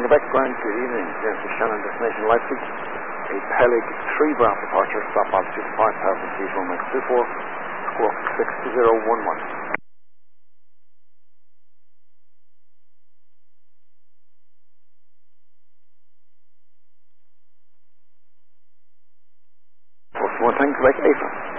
Quebec, ground, good evening. This is Shannon, destination Leipzig. A Peleg 3 Bravo departure, stop altitude 5,000 feet, runway 24, squawk 62011. One thing, Quebec, April.